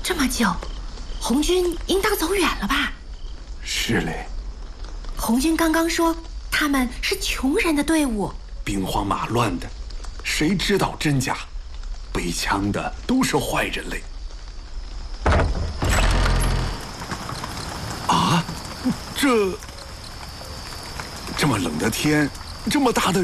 这么久，红军应当走远了吧？ 是嘞。 红军刚刚说他们是穷人的队伍， 兵荒马乱的，谁知道真假？背枪的都是坏人嘞。啊，这么冷的天，这么大的